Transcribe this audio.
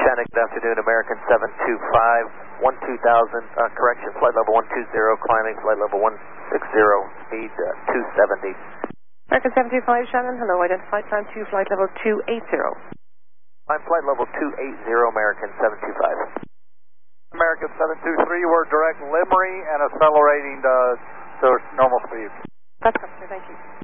Shannon, good afternoon, American 725, 12,000, correction, flight level 120, climbing, flight level 160, speed 270. American 725, Shannon, hello, identified time to flight level 280. I'm flight level 280, American 725. American 723, we're direct Limray and accelerating to normal speed. That's correct, sir, thank you.